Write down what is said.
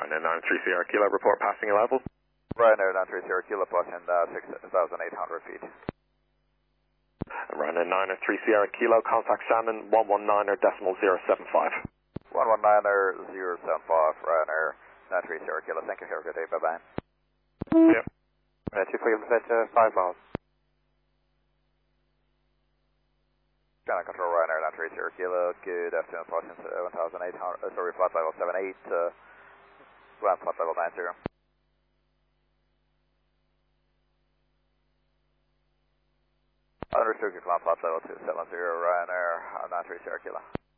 Ryanair 93 Sierra Kilo, report passing your level. Ryanair 93 Sierra Kilo, pushing 6,800 feet. Ryanair 93 Sierra Kilo, contact Shannon 119.075. 119.075, Ryanair 93 Sierra Kilo. Thank you, have a good day, bye-bye. Yep. 2 Freedom set 5 miles. Channel control Ryanair 93 Sierra Kilo, good afternoon, pushing 1,800, sorry, flight level 78, ground flight level 90. Unrestricted ground flight level 270, Ryanair 93 Sierra Kilo.